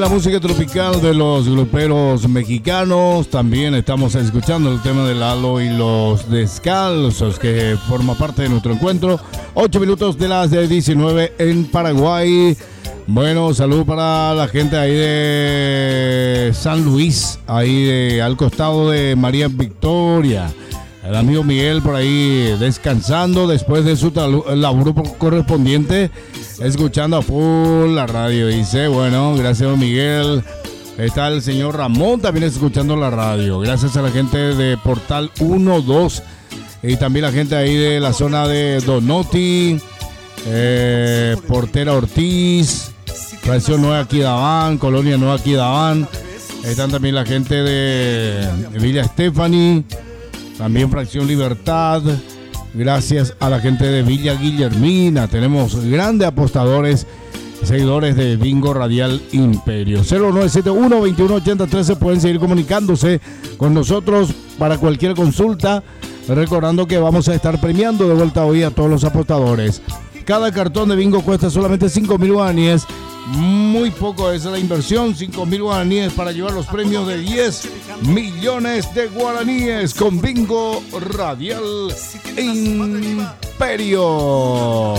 La música tropical de los gruperos mexicanos. También estamos escuchando el tema de Lalo y los Descalzos, que forma parte de nuestro encuentro. 8 minutos de las 19 en Paraguay. Bueno, salud para la gente ahí de San Luis, ahí al costado de María Victoria. El amigo Miguel por ahí descansando después de su laburo correspondiente, escuchando a full la radio. Dice, bueno, gracias Miguel. Está el señor Ramón también escuchando la radio. Gracias a la gente de Portal 1, 2 y también la gente ahí de la zona de Donoti, Portera Ortiz, Fracción Nueva Quidabán, Colonia Nueva Quidabán. Están también la gente de Villa Estefani, también Fracción Libertad. Gracias a la gente de Villa Guillermina. Tenemos grandes apostadores, seguidores de Bingo Radial Imperio. 0971-2180-13. Pueden seguir comunicándose con nosotros para cualquier consulta. Recordando que vamos a estar premiando de vuelta hoy a todos los apostadores. Cada cartón de bingo cuesta solamente 5.000 guaraníes. Muy poco es la inversión, 5.000 guaraníes para llevar los premios de 10 millones de guaraníes con Bingo Radial Imperio.